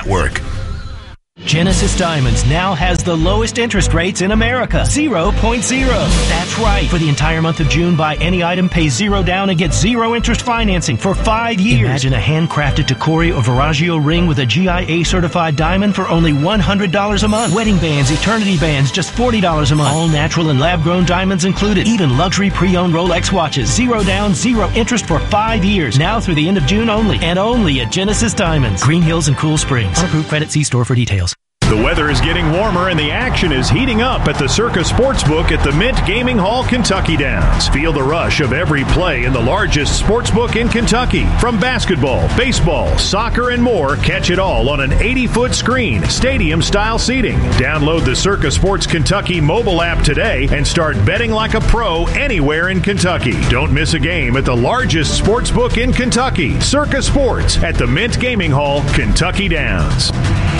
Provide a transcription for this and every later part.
Network. Genesis Diamonds now has the lowest interest rates in America. 0.0. That's right. For the entire month of June, buy any item, pay $0 down, and get 0 interest financing for 5 years. Imagine a handcrafted Tacori or Veragio ring with a GIA certified diamond for only $100 a month. Wedding bands, eternity bands, just $40 a month. All natural and lab-grown diamonds included. Even luxury pre-owned Rolex watches. 0 down, 0 interest for 5 years. Now through the end of June only. And only at Genesis Diamonds. Green Hills and Cool Springs. Unapproved credit. See store for details. The weather is getting warmer and the action is heating up at the Circa Sportsbook at the Mint Gaming Hall, Kentucky Downs. Feel the rush of every play in the largest sportsbook in Kentucky. From basketball, baseball, soccer, and more, catch it all on an 80-foot screen, stadium-style seating. Download the Circa Sports Kentucky mobile app today and start betting like a pro anywhere in Kentucky. Don't miss a game at the largest sportsbook in Kentucky, Circa Sports at the Mint Gaming Hall, Kentucky Downs.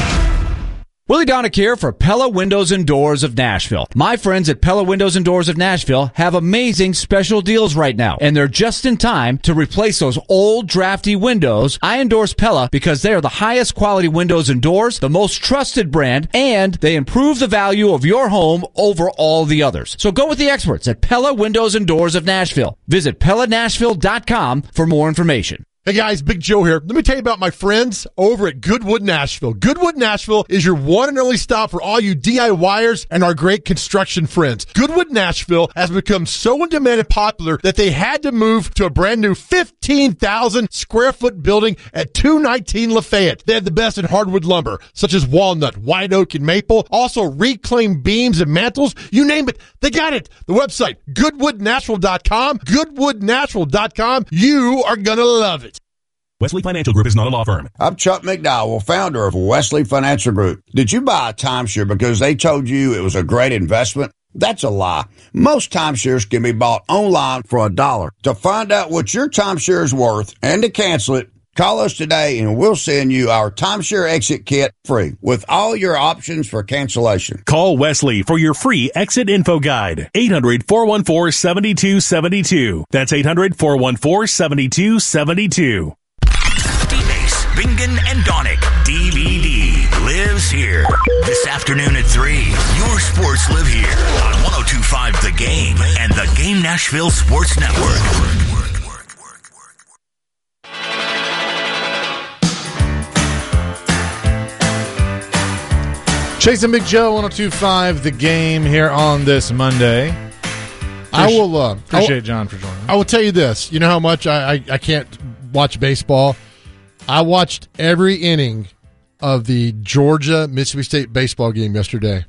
Willie Donick here for Pella Windows and Doors of Nashville. My friends at Pella Windows and Doors of Nashville have amazing special deals right now, and they're just in time to replace those old drafty windows. I endorse Pella because they are the highest quality windows and doors, the most trusted brand, and they improve the value of your home over all the others. So go with the experts at Pella Windows and Doors of Nashville. Visit PellaNashville.com for more information. Hey guys, Big Joe here. Let me tell you about my friends over at Goodwood Nashville. Goodwood Nashville is your one and only stop for all you DIYers and our great construction friends. Goodwood Nashville has become so in demand and popular that they had to move to a brand new 15,000 square foot building at 219 Lafayette. They have the best in hardwood lumber, such as walnut, white oak, and maple. Also reclaimed beams and mantles. You name it, they got it. The website, goodwoodnashville.com. Goodwoodnashville.com. You are going to love it. Wesley Financial Group is not a law firm. I'm Chuck McDowell, founder of Wesley Financial Group. Did you buy a timeshare because they told you it was a great investment? That's a lie. Most timeshares can be bought online for $1. To find out what your timeshare is worth and to cancel it, call us today and we'll send you our timeshare exit kit free with all your options for cancellation. Call Wesley for your free exit info guide. 800-414-7272. That's 800-414-7272. Bingen and Donick DVD lives here. This afternoon at 3, your sports live here on 102.5 The Game and the Game Nashville Sports Network. Chase and Big Joe, 102.5 The Game here on this Monday. Appreciate John for joining. I will tell you this. You know how much I can't watch baseball? I watched every inning of the Georgia-Mississippi State baseball game yesterday.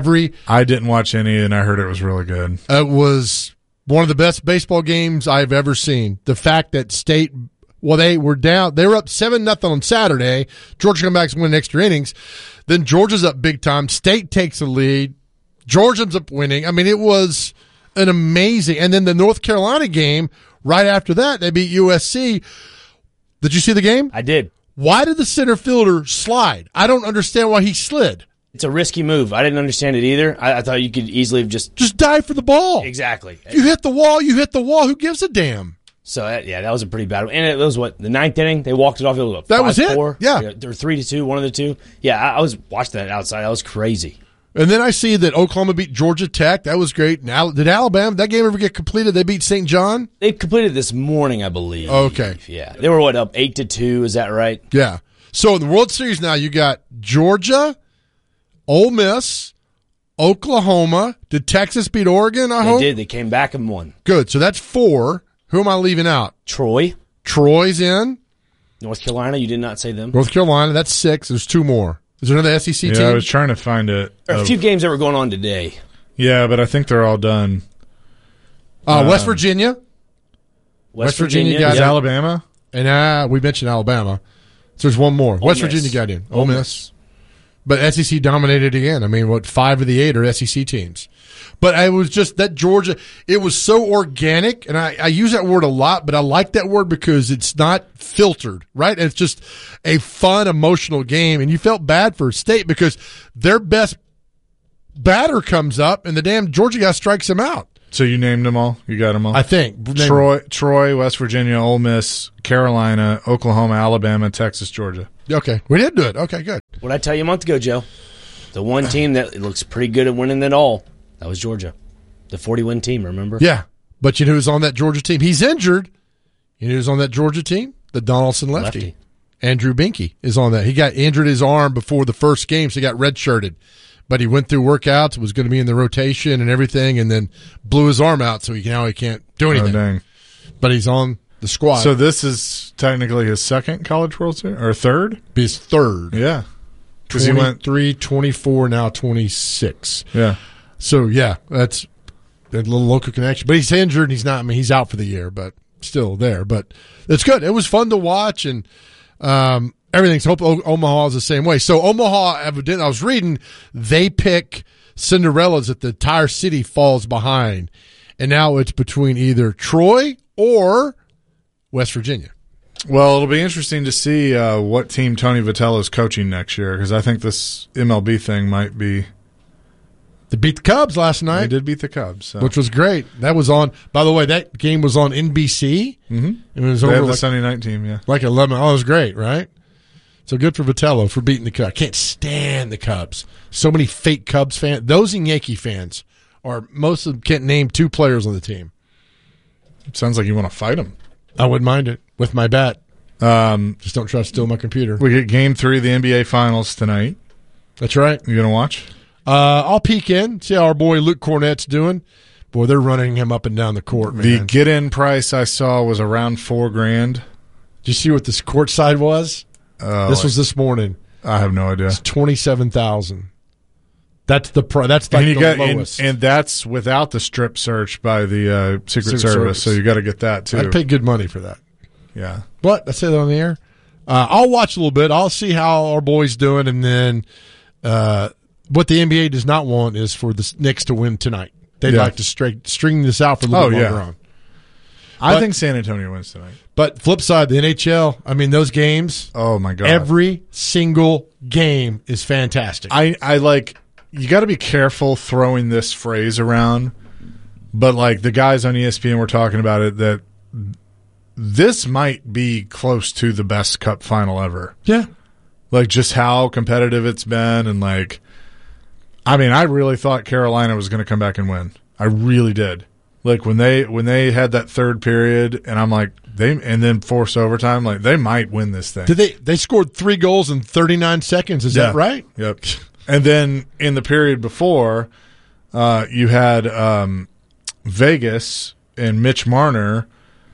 I didn't watch any, and I heard it was really good. It was one of the best baseball games I've ever seen. The fact that State, they were down. They were up 7-0 on Saturday. Georgia comes back and win extra innings. Then Georgia's up big time. State takes the lead. Georgia's up winning. I mean, it was an amazing. And then the North Carolina game, right after that, they beat USC. Did you see the game? I did. Why did the center fielder slide? I don't understand why he slid. It's a risky move. I didn't understand it either. I thought you could easily have just dive for the ball. Exactly. If you hit the wall, you hit the wall. Who gives a damn? So, that was a pretty bad one. And it was, the ninth inning? They walked it off. It was, that was it. 5-4? Yeah. They were 3-2, one of the two. Yeah, I was watching that outside. That was crazy. And then I see that Oklahoma beat Georgia Tech. That was great. Now, did Alabama, that game ever get completed? They beat St. John? They completed this morning, I believe. Okay. Yeah. They were, up 8-2? Is that right? Yeah. So, in the World Series now, you got Georgia, Ole Miss, Oklahoma. Did Texas beat Oregon, I hope? They did. They came back and won. Good. So, that's 4. Who am I leaving out? Troy. Troy's in. North Carolina, you did not say them. North Carolina, that's 6. There's 2 more. Is there another SEC team? Yeah, I was trying to find it. There are a few games that were going on today. Yeah, but I think they're all done. West Virginia. West Virginia got in. Alabama. And we mentioned Alabama. So there's one more. West Virginia got in. Ole Miss. But SEC dominated again. I mean, 5 of the 8 are SEC teams. But I was just that Georgia, it was so organic, and I use that word a lot, but I like that word because it's not filtered, right? And it's just a fun, emotional game. And you felt bad for State because their best batter comes up, and the damn Georgia guy strikes him out. So you named them all? You got them all? I think. Troy, West Virginia, Ole Miss, Carolina, Oklahoma, Alabama, Texas, Georgia. Okay. We did do it. Okay, good. What did I tell you a month ago, Joe? The one team that looks pretty good at winning it all, that was Georgia. The 40-win team, remember? Yeah. But you know who's on that Georgia team? He's injured. You know who's on that Georgia team? The Donaldson lefty. Andrew Binky is on that. He got injured his arm before the first game, so he got redshirted. But he went through workouts, was going to be in the rotation and everything, and then blew his arm out, so he can't do anything. Oh, dang. But he's on the squad. So this is technically his second College World Series? Or third? His third. Yeah. 23, 24, now 26. Yeah. So, yeah, that's a little local connection. But he's injured, and he's out for the year, but still there. But it's good. It was fun to watch, and everything's hope Omaha is the same way. So Omaha, evidently, I was reading, they pick Cinderellas that the entire city falls behind. And now it's between either Troy or West Virginia. Well, it'll be interesting to see what team Tony Vitello is coaching next year, because I think this MLB thing might be. They beat the Cubs last night. They did beat the Cubs, so. Which was great. That was on. By the way, that game was on NBC. Mm-hmm. It was they over have the Sunday night team, yeah. Like 11. Oh, it was great, right? So good for Vitello for beating the Cubs. I can't stand the Cubs. So many fake Cubs fans. Those and Yankee fans are most of them can't name two players on the team. It sounds like you want to fight them. I wouldn't mind it with my bat. Just don't try to steal my computer. We get Game 3 of the NBA Finals tonight. That's right. You going to watch? I'll peek in, see how our boy Luke Cornett's doing. Boy, they're running him up and down the court, man. The get-in price I saw was around $4,000. Did you see what this court side was? This was this morning. I have no idea. It's $27,000. That's the that's like the lowest, and that's without the strip search by the Secret Service. So you got to get that too. I'd pay good money for that. Yeah, but I say that on the air. I'll watch a little bit. I'll see how our boys doing, and then what the NBA does not want is for the Knicks to win tonight. They'd like to string this out for a little bit longer on. I think San Antonio wins tonight. But flip side, the NHL, I mean, those games. Oh, my God. Every single game is fantastic. I like, you got to be careful throwing this phrase around, but like the guys on ESPN were talking about it, that this might be close to the best Cup final ever. Yeah. Like just how competitive it's been, and like, I mean, I really thought Carolina was going to come back and win. I really did. Like when they had that third period, and I'm like, and then forced overtime, like they might win this thing. Did they scored 3 goals in 39 seconds? Is that right? Yep. And then in the period before, you had Vegas and Mitch Marner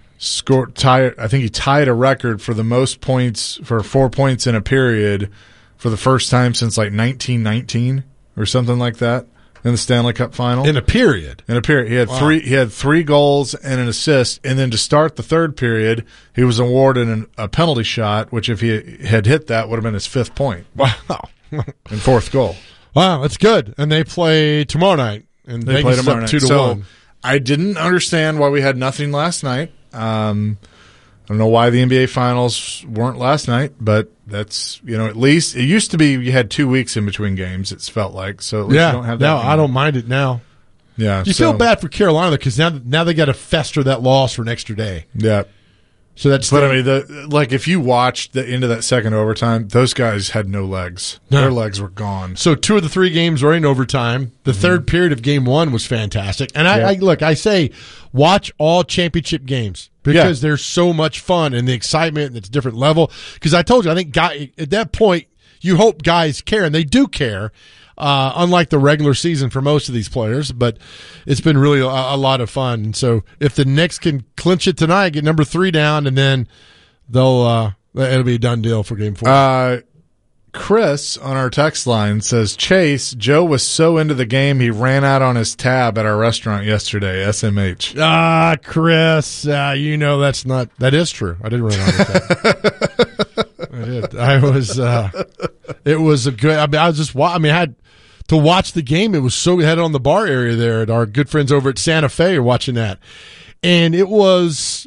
I think he tied a record for the most points, for 4 points in a period, for the first time since like 1919 or something like that. In the Stanley Cup final. In a period. He had He had 3 goals and an assist, and then to start the third period, he was awarded a penalty shot, which if he had hit that would have been his 5th point. Wow. And 4th goal. Wow, that's good. And they play tomorrow night. And they play tomorrow night. 2-1. I didn't understand why we had nothing last night. I don't know why the NBA Finals weren't last night, but that's, at least it used to be you had 2 weeks in between games, it's felt like. So at least you don't have that. No, I don't mind it now. Yeah. You feel bad for Carolina because now they got to fester that loss for an extra day. Yeah. So that's But I mean, if you watched the end of that second overtime, those guys had no legs. No. Their legs were gone. So 2 of the 3 games were in overtime. The third period of game 1 was fantastic. And I say watch all championship games because they're so much fun and the excitement and it's a different level. Because I told you, I think at that point, you hope guys care, and they do care. Unlike the regular season for most of these players, but it's been really a lot of fun. And so if the Knicks can clinch it tonight, get number 3 down, and then it'll be a done deal for game 4. Chris on our text line says, Chase, Joe was so into the game he ran out on his tab at our restaurant yesterday, SMH. Chris, that is true. I did run out of tab. I did. It was a good, I had to watch the game. It was so had it on the bar area there at our good friends over at Santa Fe are watching that. And it was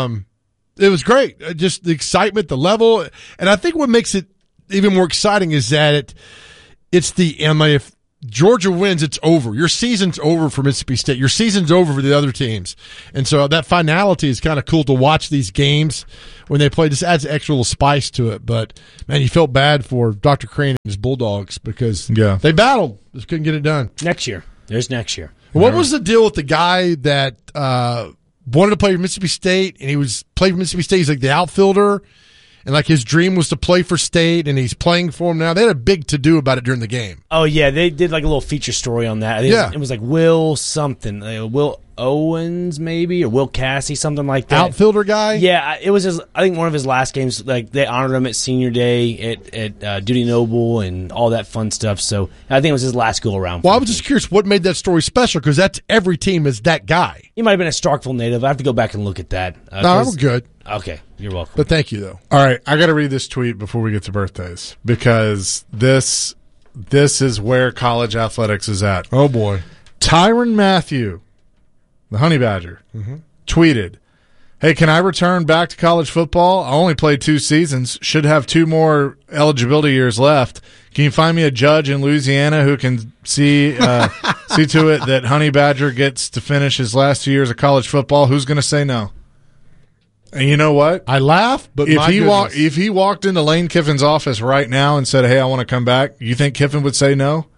great. Just the excitement, the level. And I think what makes it even more exciting is that it's the Georgia wins, it's over. Your season's over for Mississippi State. Your season's over for the other teams. And so that finality is kind of cool to watch these games when they play. Just adds extra little spice to it. But, man, you felt bad for Dr. Crane and his Bulldogs because they battled. Just couldn't get it done. Next year. There's next year. What was the deal with the guy that wanted to play for Mississippi State, and he was playing for Mississippi State? He's like the outfielder, and like his dream was to play for State, and he's playing for him now. They had a big to-do about it during the game. Oh, yeah. They did like a little feature story on that. It was like Will something. Will Owens, maybe, or Will Cassie, something like that. Outfielder guy? Yeah, it was I think one of his last games. Like they honored him at senior day at Dudy Noble and all that fun stuff. So I think it was his last go around. Well, I was just curious what made that story special, because that's every team is that guy. He might have been a Starkville native. I have to go back and look at that. No, I'm good. Okay, you're welcome. But thank you, though. All right, I got to read this tweet before we get to birthdays, because this is where college athletics is at. Oh, boy. Tyrann Mathieu, the Honey Badger, tweeted, "Hey, can I return back to college football? I only played 2 seasons, should have 2 more eligibility years left. Can you find me a judge in Louisiana who can see to it that Honey Badger gets to finish his last 2 years of college football? Who's going to say no?" And you know what? I laugh, but if he walked into Lane Kiffin's office right now and said, "Hey, I want to come back," you think Kiffin would say no?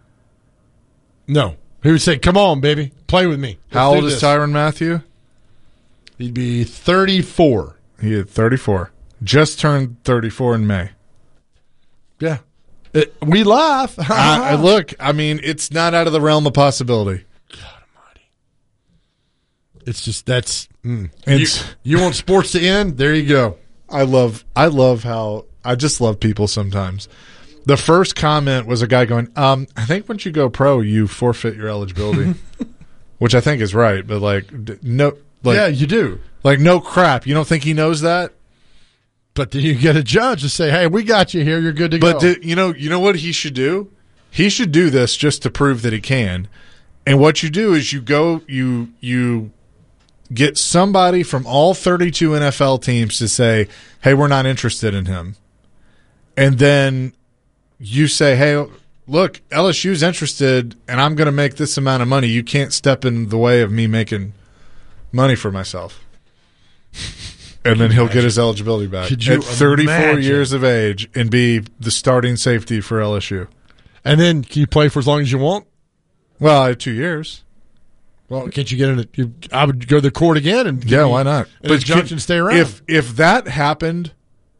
No. He would say, "Come on, baby. Play with me." How old is Tyrann Mathieu? He'd be 34. He is 34. Just turned 34 in May. Yeah. We laugh. Look, I mean, it's not out of the realm of possibility. God almighty. It's just, that's... You want sports to end? There you go. I love how... I just love people sometimes. The first comment was a guy going, I think once you go pro, you forfeit your eligibility. Which I think is right, but no... yeah, you do. Like, no crap. You don't think he knows that? But then you get a judge to say, "Hey, we got you here. You're good to go." But you know what he should do? He should do this just to prove that he can. And what you do is you get somebody from all 32 NFL teams to say, "Hey, we're not interested in him." And then you say, "Hey, look, LSU's interested, and I'm going to make this amount of money. You can't step in the way of me making money for myself." And then he'll get his eligibility back at 34 years of age and be the starting safety for LSU. And then can you play for as long as you want? Well, I have 2 years. Well, can't you get in it? I would go to the court again and why not? But injunction stay around. If that happened,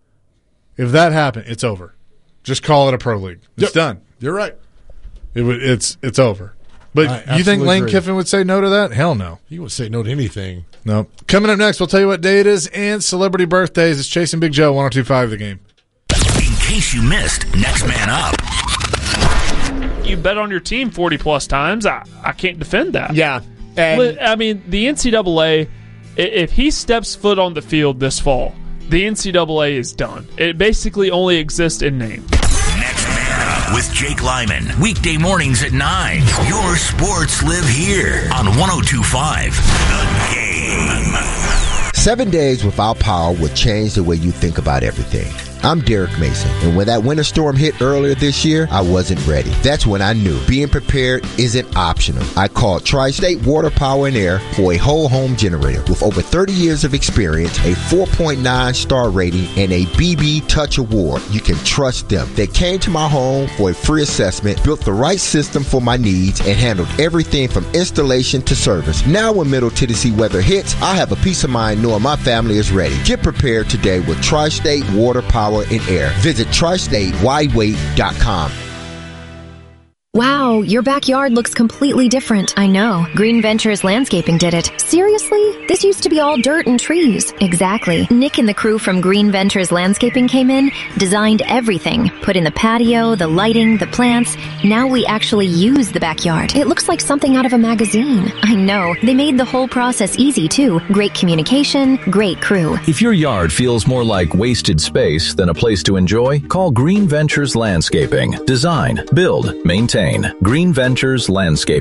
it's over. Just call it a pro league. It's done. You're right. It's over. But you think Lane Kiffin would say no to that? Hell no. He would say no to anything. No. Coming up next, we'll tell you what day it is and celebrity birthdays. It's Chasing Big Joe, 102.5 The Game. In case you missed, next man up. You bet on your team 40-plus times. I can't defend that. Yeah. I mean, the NCAA, if he steps foot on the field this fall, the NCAA is done. It basically only exists in name. Next man up with Jake Lyman. Weekday mornings at 9. Your sports live here on 102.5 The Game. 7 days without power will change the way you think about everything. I'm Derek Mason, and when that winter storm hit earlier this year, I wasn't ready. That's when I knew being prepared isn't optional. I called Tri-State Water, Power, and Air for a whole home generator with over 30 years of experience, a 4.9 star rating, and a BB Touch Award. You can trust them. They came to my home for a free assessment, built the right system for my needs, and handled everything from installation to service. Now when Middle Tennessee weather hits, I have a peace of mind knowing my family is ready. Get prepared today with Tri-State Water, Power, and Air. Visit tristatewhywait.com. Wow, your backyard looks completely different. I know. Green Ventures Landscaping did it. Seriously? This used to be all dirt and trees. Exactly. Nick and the crew from Green Ventures Landscaping came in, designed everything, put in the patio, the lighting, the plants. Now we actually use the backyard. It looks like something out of a magazine. I know. They made the whole process easy, too. Great communication, great crew. If your yard feels more like wasted space than a place to enjoy, call Green Ventures Landscaping. Design, build, maintain. Green Ventures Landscaping.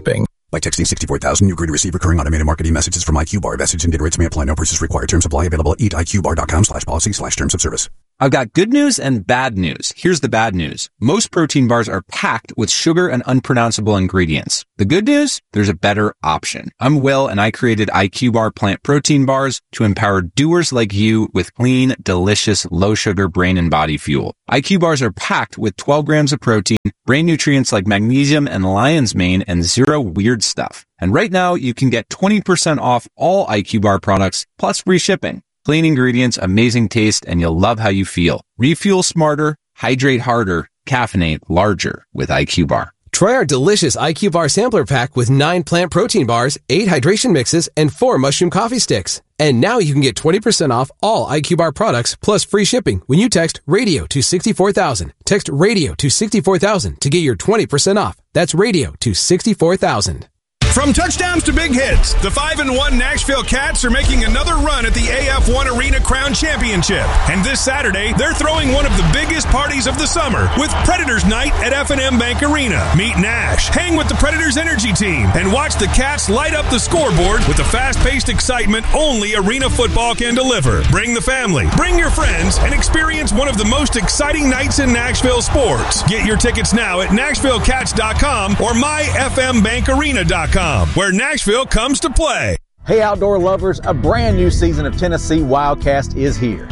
By texting 64,000, you agree to receive recurring automated marketing messages from IQBar. Message and data rates may apply. No purchase required. Terms apply. Available at eatiqbar.com/policy/terms of service. I've got good news and bad news. Here's the bad news. Most protein bars are packed with sugar and unpronounceable ingredients. The good news? There's a better option. I'm Will, and I created IQBar plant protein bars to empower doers like you with clean, delicious, low-sugar brain and body fuel. IQ bars are packed with 12 grams of protein, brain nutrients like magnesium and lion's mane, and zero weird stuff. And right now, you can get 20% off all IQ bar products, plus free shipping. Clean ingredients, amazing taste, and you'll love how you feel. Refuel smarter, hydrate harder, caffeinate larger with IQ Bar. Try our delicious IQ Bar sampler pack with 9 plant protein bars, 8 hydration mixes, and 4 mushroom coffee sticks. And now you can get 20% off all IQ Bar products plus free shipping when you text RADIO to 64,000. Text RADIO to 64,000 to get your 20% off. That's RADIO to 64,000. From touchdowns to big hits, the 5-1 Nashville Cats are making another run at the AF1 Arena Crown Championship. And this Saturday, they're throwing one of the biggest parties of the summer with Predators Night at F&M Bank Arena. Meet Nash, hang with the Predators Energy Team, and watch the Cats light up the scoreboard with the fast-paced excitement only arena football can deliver. Bring the family, bring your friends, and experience one of the most exciting nights in Nashville sports. Get your tickets now at NashvilleCats.com or MyFMBankArena.com. where Nashville comes to play. Hey, outdoor lovers, a brand new season of Tennessee Wildcast is here.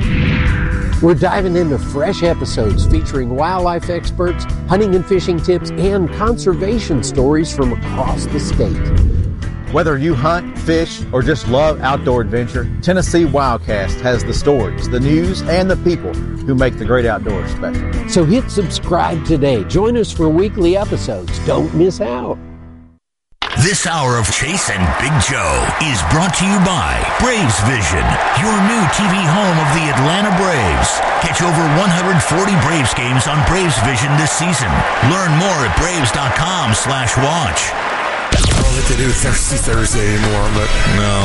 We're diving into fresh episodes featuring wildlife experts, hunting and fishing tips, and conservation stories from across the state. Whether you hunt, fish, or just love outdoor adventure, Tennessee Wildcast has the stories, the news, and the people who make the great outdoors special. So hit subscribe today. Join us for weekly episodes. Don't miss out. This hour of Chase and Big Joe is brought to you by Braves Vision, your new TV home of the Atlanta Braves. Catch over 140 Braves games on Braves Vision this season. Learn more at braves.com/watch. I don't think they do Thirsty Thursday anymore, but no.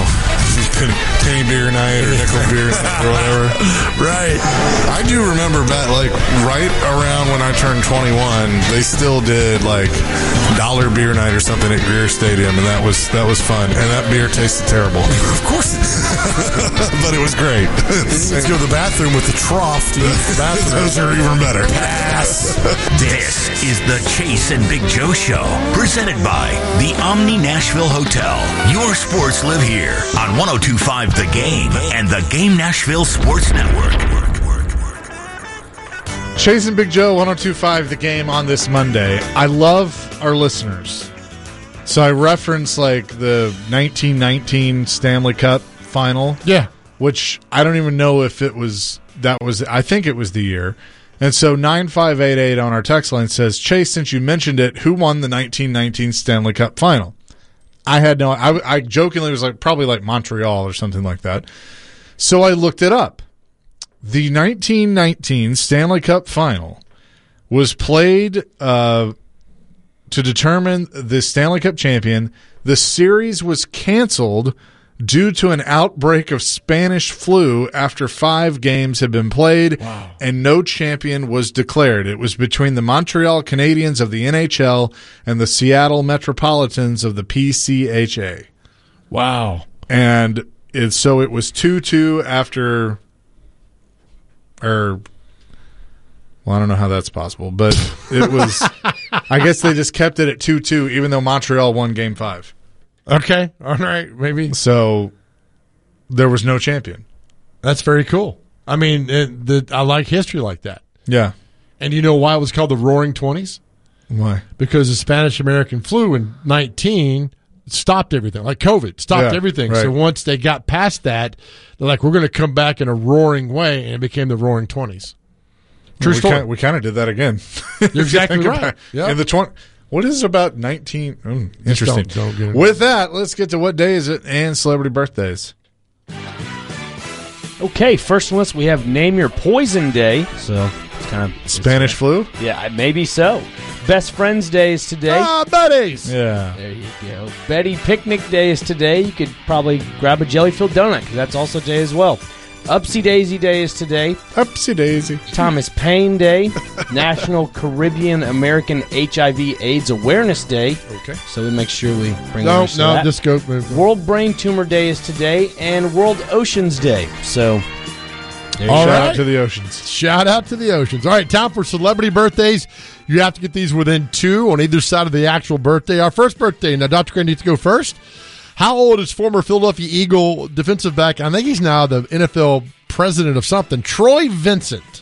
Penny beer night or nickel beer night or whatever. Right. I do remember back, like, right around when I turned 21, they still did, like, dollar beer night or something at Greer Stadium, and that was fun. And that beer tasted terrible. Of course it did. But it was great. Let's go to the bathroom with the trough to use the bathroom. Those are even better. Pass. This is the Chase and Big Joe Show, presented by the Omni Nashville Hotel. Your sports live here on 102.5 The Game and the Game Nashville Sports Network. Chase and Big Joe, 102.5 The Game on this Monday. I love our listeners. So I reference like the 1919 Stanley Cup final. Yeah. Which I don't even know if I think it was the year. And so 9588 on our text line says, Chase, since you mentioned it, who won the 1919 Stanley Cup final? I had no, I jokingly was like, probably like Montreal or something like that. So I looked it up. The 1919 Stanley Cup final was played to determine the Stanley Cup champion. The series was canceled due to an outbreak of Spanish flu after 5 games had been played, and no champion was declared. It was between the Montreal Canadiens of the NHL and the Seattle Metropolitans of the PCHA. Wow. And so it was 2-2 after, well, I don't know how that's possible, but it was, I guess they just kept it at 2-2, even though Montreal won Game 5. Okay. All right. Maybe. So there was no champion. That's very cool. I mean, I like history like that. Yeah. And you know why it was called the Roaring 20s? Why? Because the Spanish-American flu in 19 stopped everything, like COVID, stopped everything. Right. So once they got past that, they're like, we're going to come back in a roaring way, and it became the Roaring 20s. True story. We kind of did that again. You're exactly right. Yeah. In the what is it about 19? Interesting. Don't get With that, let's get to what day is it and celebrity birthdays. Okay, first on the list we have Name Your Poison Day. So it's kind of Spanish flu? Yeah, maybe so. Best Friends Day is today. Buddies! Yeah. There you go. Betty Picnic Day is today. You could probably grab a jelly-filled donut because that's also today as well. Upsy Daisy Day is today. Upsy Daisy. Thomas Paine Day. National Caribbean American HIV/AIDS Awareness Day. Okay. So we make sure we bring No, that. just go. Move. World Brain Tumor Day is today, and World Oceans Day. So, Shout out to the oceans. Shout out to the oceans. All right, time for celebrity birthdays. You have to get these within 2 on either side of the actual birthday. Our first birthday. Now, Dr. Crane needs to go first. How old is former Philadelphia Eagle defensive back? I think he's now the NFL president of something. Troy Vincent.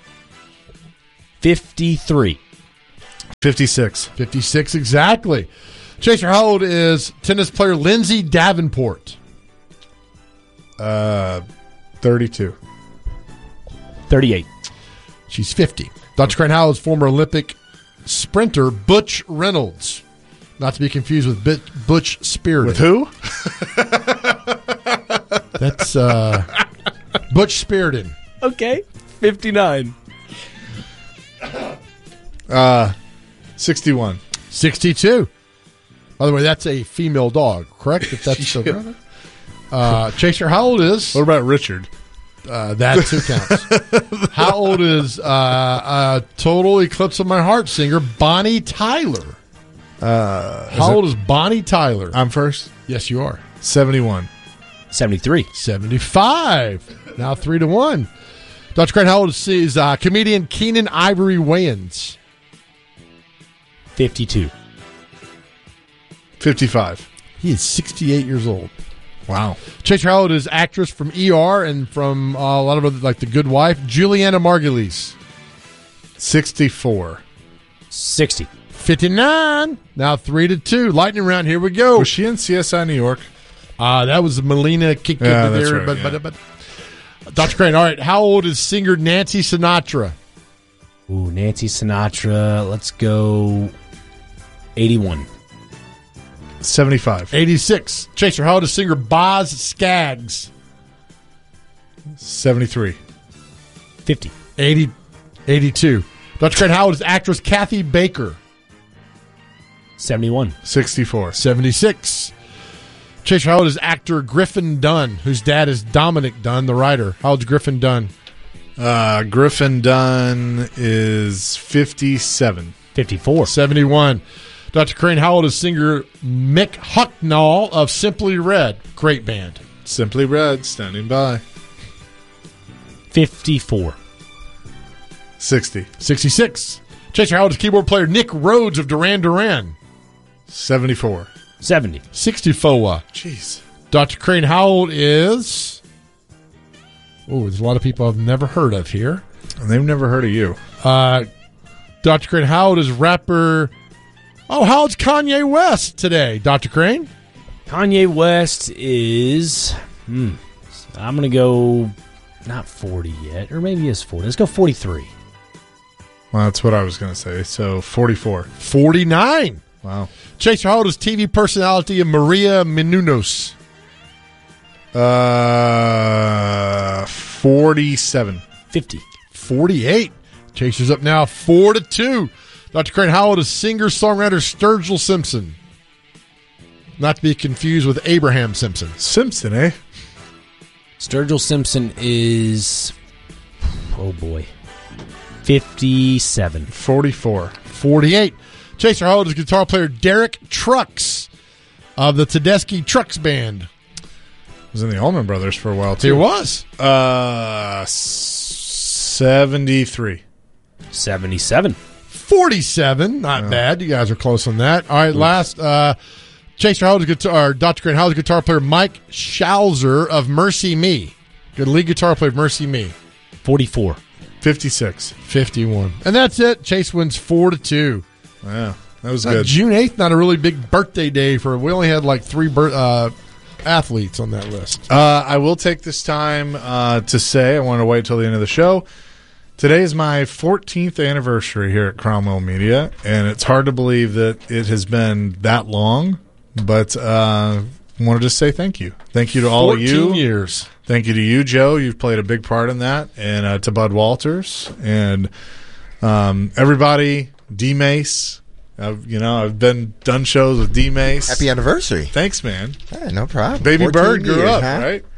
53. 56. 56, exactly. Chaser, how old is tennis player Lindsay Davenport? 32. 38. She's 50. Dr. Crane, how old is former Olympic sprinter Butch Reynolds? Not to be confused with Butch Spirited. With who? That's Butch Spirited. Okay. 59. 61. 62. By the way, that's a female dog, correct? If that's so. Chaser, how old is? What about Richard? That too counts. How old is Total Eclipse of My Heart singer Bonnie Tyler? How old is Bonnie Tyler? I'm first. Yes, you are. 71. 73. 75. Now 3-1. Dr. Crane, how old is comedian Keenan Ivory Wayans? 52. 55. He is 68 years old. Wow. Chaser, how old is actress from ER and from a lot of other, like The Good Wife, Juliana Margulies? 64. 60. 59. Now 3-2. Lightning round. Here we go. Was she in CSI New York? That was Melina kicked Yeah, into that's there. right, But Dr. Crane, all right. How old is singer Nancy Sinatra? Ooh, Nancy Sinatra. Let's go 81. 75. 86. Chaser, how old is singer Boz Scaggs? 73. 50. 82. Dr. Crane, how old is actress Kathy Baker? 71. 64. 76. Chaser, how old is actor Griffin Dunn, whose dad is Dominic Dunn, the writer? How old is Griffin Dunn? Griffin Dunn is 57. 54. 71. Dr. Crane, how old is singer Mick Hucknall of Simply Red? Great band. Simply Red, standing by. 54. 60. 66. Chaser, how old is keyboard player Nick Rhodes of Duran Duran? 74. 70. 64. Jeez. Dr. Crane, how old is... Oh, there's a lot of people I've never heard of here. And they've never heard of you. Dr. Crane, how old is rapper... Oh, how old's Kanye West today, Dr. Crane? Kanye West is... I'm going to go... Not 40 yet. Or maybe he is 40. Let's go 43. Well, that's what I was going to say. So 44. 49. Wow. Chaser, how old is TV personality Maria Menounos? 47. 50. 48. Chaser's up now 4-2. Dr. Crane, how old is singer-songwriter Sturgill Simpson? Not to be confused with Abraham Simpson. Simpson, eh? Sturgill Simpson is... Oh, boy. 57. 44. 48. Chaser, how old is guitar player Derek Trucks of the Tedeschi Trucks Band? Was in the Allman Brothers for a while, too. He was. 73. 77. 47. Not bad. You guys are close on that. All right, last. Chaser, how old is Dr. Crane, how old is guitar player Mike Schalzer of Mercy Me? Good lead guitar player of Mercy Me. 44. 56. 51. And that's it. Chase wins 4-2. Wow. That was good. June 8th, not a really big birthday day for. We only had like 3 athletes on that list. I will take this time to say, I want to wait till the end of the show. Today is my 14th anniversary here at Cromwell Media, and it's hard to believe that it has been that long, but I want to just say thank you. Thank you to all of you. 14 years. Thank you to you, Joe. You've played a big part in that, and to Bud Walters, and everybody, D-Mace. I've done shows with D-Mace. Happy anniversary. Thanks, man. Hey, no problem. Baby 14 Bird grew years, up, huh? right?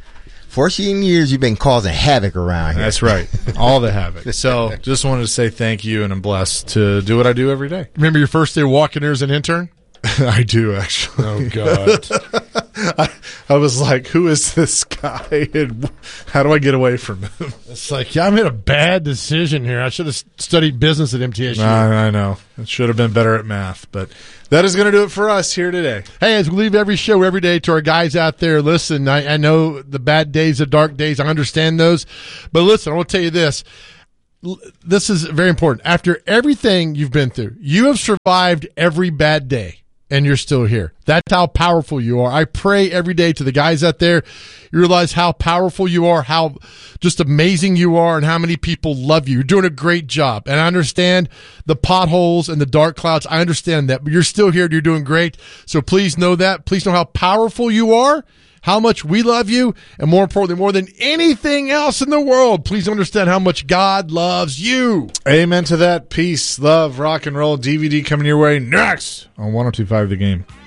14 years you've been causing havoc around here. That's right. All the havoc. So just wanted to say thank you, and I'm blessed to do what I do every day. Remember your first day walking there as an intern? I do, actually. Oh, God. I was like, who is this guy, and how do I get away from him? It's like, yeah, I made a bad decision here. I should have studied business at MTSU. I know. I should have been better at math, but that is going to do it for us here today. Hey, as we leave every show every day to our guys out there, listen, I know the bad days, the dark days, I understand those. But listen, I want to tell you this. This is very important. After everything you've been through, you have survived every bad day, and you're still here. That's how powerful you are. I pray every day to the guys out there, you realize how powerful you are, how just amazing you are, and how many people love you. You're doing a great job. And I understand the potholes and the dark clouds. I understand that. But you're still here and you're doing great. So please know that. Please know how powerful you are, how much we love you, and more importantly, more than anything else in the world, please understand how much God loves you. Amen to that. Peace, love, rock and roll. DVD coming your way next on 102.5 The Game.